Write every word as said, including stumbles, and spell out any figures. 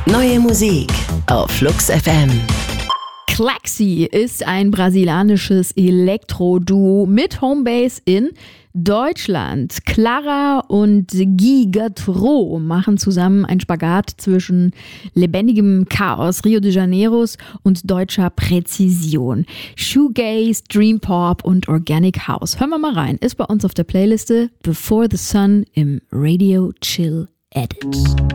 Neue Musik auf Flux F M. Klaxi ist ein brasilianisches Elektro-Duo mit Homebase in Deutschland. Clara und Gui Gautreau machen zusammen einen Spagat zwischen lebendigem Chaos Rio de Janeiros und deutscher Präzision. Shoegaze, Dream Pop und Organic House. Hören wir mal rein. Ist bei uns auf der Playliste Before the Sun im Radio Chill Edit.